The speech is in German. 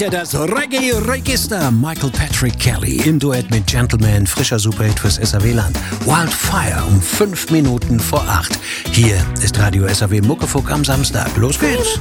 er das Reggae-Register. Michael Patrick Kelly im Duett mit Gentleman, frischer Superhit fürs SAW-Land. Wildfire um 5 Minuten vor 8. Hier ist Radio SAW Muckefuck am Samstag. Los geht's!